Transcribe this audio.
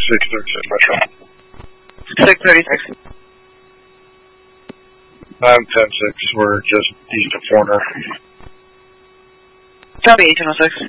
636 Metro. 636. 910-6, we're just east of Forner. Copy, 1806.